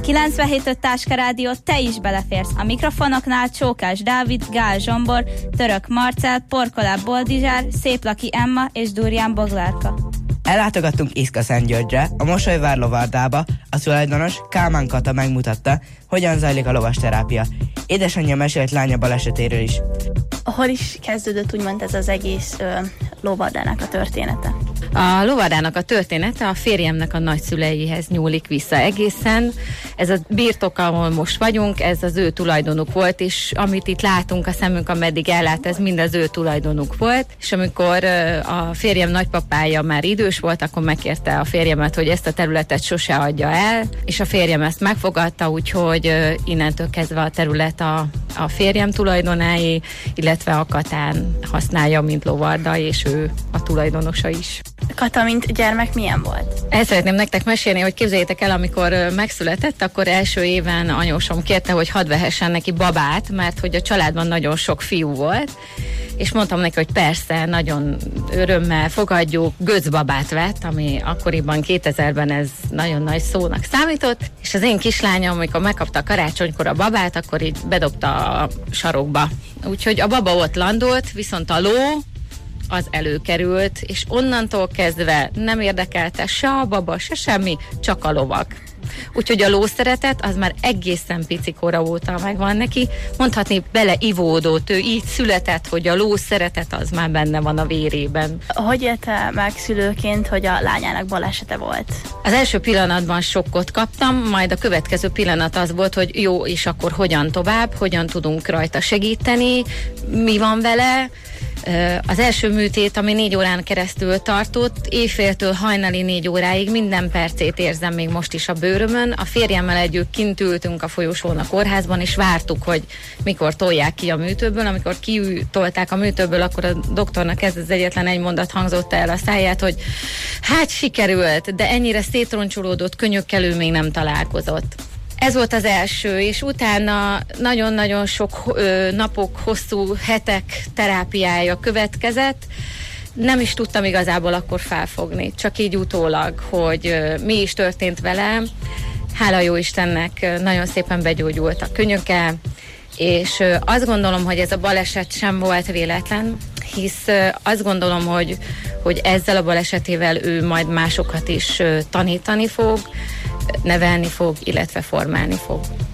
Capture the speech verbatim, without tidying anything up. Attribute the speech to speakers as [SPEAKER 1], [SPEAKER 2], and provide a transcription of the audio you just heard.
[SPEAKER 1] kilencvenhét öt Táska Rádió, te is beleférsz. A mikrofonoknál Csókás Dávid, Gál Zsombor, Török Marcell, Porkoláb Boldizsár, Széplaki Emma és Durján Boglárka.
[SPEAKER 2] Ellátogattunk Iszka-Szentgyörgyre, a Mosolyvár lovardába, a tulajdonos Kálmán Kata megmutatta, hogyan zajlik a lovasterápia. Édesanyja mesélt lánya balesetéről is.
[SPEAKER 3] Hol is kezdődött úgymond ez az egész ö, lovardának a története?
[SPEAKER 4] A lovardának a története a férjemnek a nagyszüleihez nyúlik vissza egészen. Ez a birtok, ahol most vagyunk, ez az ő tulajdonuk volt, és amit itt látunk, a szemünk, ameddig ellát, ez mind az ő tulajdonuk volt. És amikor a férjem nagypapája már idős volt, akkor megkérte a férjemet, hogy ezt a területet sose adja el, és a férjem ezt megfogadta, úgyhogy innentől kezdve a terület a, a férjem tulajdonáé, illetve a Katán használja, mint lovarda, és ő a tulajdonosa is.
[SPEAKER 3] Kata, mint gyermek milyen volt?
[SPEAKER 4] El szeretném nektek mesélni, hogy képzeljétek el, amikor megszületett, akkor első éven anyósom kérte, hogy hadd vehessen neki babát, mert hogy a családban nagyon sok fiú volt, és mondtam neki, hogy persze, nagyon örömmel fogadjuk, göcbabát vett, ami akkoriban kétezerben ez nagyon nagy szónak számított, és az én kislányom, amikor megkapta karácsonykor a babát, akkor így bedobta a sarokba. Úgyhogy a baba ott landolt, viszont a ló az előkerült, és onnantól kezdve nem érdekelte se a baba, se semmi, csak a lovak. Úgyhogy a lószeretet az már egészen picikora óta megvan neki, mondhatni beleivódott, ő így született, hogy a lószeretet az már benne van a vérében.
[SPEAKER 3] Hogy élte meg szülőként, hogy a lányának balesete volt?
[SPEAKER 4] Az első pillanatban sokkot kaptam, majd a következő pillanat az volt, hogy jó, és akkor hogyan tovább, hogyan tudunk rajta segíteni, mi van vele. Az első műtét, ami négy órán keresztül tartott, éjféltől hajnali négy óráig minden percét érzem még most is a bőrömön. A férjemmel együtt kint ültünk a folyosón a kórházban, és vártuk, hogy mikor tolják ki a műtőből. Amikor kitolták a műtőből, akkor a doktornak ez az egyetlen egy mondat hangzott el a száját, hogy hát sikerült, de ennyire szétroncsolódott könyökkel ő még nem találkozott. Ez volt az első, és utána nagyon-nagyon sok ö, napok, hosszú hetek terápiája következett. Nem is tudtam igazából akkor felfogni, csak így utólag, hogy ö, mi is történt velem. Hála jó Istennek, nagyon szépen begyógyult a könyöke, és ö, azt gondolom, hogy ez a baleset sem volt véletlen, hisz ö, azt gondolom, hogy, hogy ezzel a balesetével ő majd másokat is ö, tanítani fog, nevelni fog, illetve formálni fog.